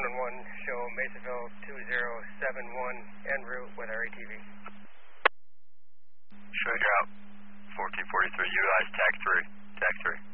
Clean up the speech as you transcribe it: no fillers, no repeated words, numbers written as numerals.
show Mesaville 2071 en route with our ATV. Showing you're out. 1443, utilize TAC 3. TAC 3.